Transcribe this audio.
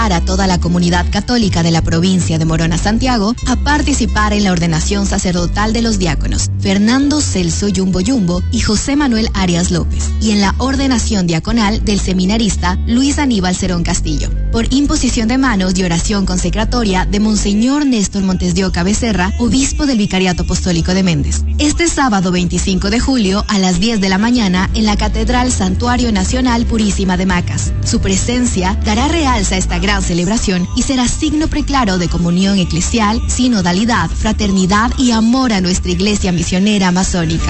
a toda la comunidad católica de la provincia de Morona, Santiago, a participar en la ordenación sacerdotal de los diáconos Fernando Celso Yumbo Yumbo y José Manuel Arias López, y en la ordenación diaconal del seminarista Luis Aníbal Cerón Castillo, por imposición de manos y oración consecratoria de Monseñor Néstor Montes de Oca Becerra, obispo del Vicariato Apostólico de Méndez. Este sábado 25 de julio a las 10 de la mañana en la Catedral Santuario Nacional Purísima de Macas. Su presencia dará realza a esta gran celebración y será signo preclaro de comunión eclesial, sinodalidad, fraternidad y amor a nuestra iglesia misionera amazónica.